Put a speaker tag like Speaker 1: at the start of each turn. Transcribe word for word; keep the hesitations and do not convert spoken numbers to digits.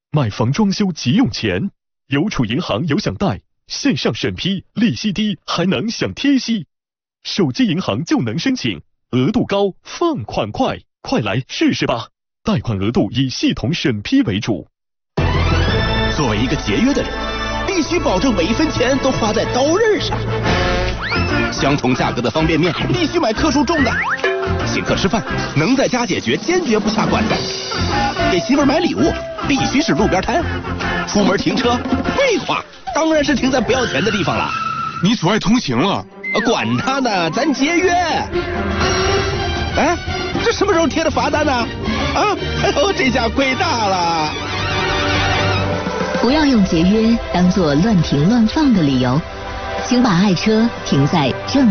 Speaker 1: 买房装修急用钱，邮储银行有享贷，线上审批，利息低，还能享贴息。手机银行就能申请，额度高，放款快，快来试试吧！贷款额度以系统审批为主。
Speaker 2: 作为一个节约的人，必须保证每一分钱都花在刀刃上。相同价格的方便面，必须买克数重的。请客吃饭，能在家解决，坚决不下馆子。给媳妇买礼物，必须是路边摊。出门停车，废话，当然是停在不要钱的地方了。
Speaker 3: 你阻碍通行了。
Speaker 2: 管他呢，咱节约。哎，这什么时候贴的罚单呢？啊，哎呦，这下亏大了。
Speaker 4: 不要用节约当作乱停乱放的理由，请把爱车停在正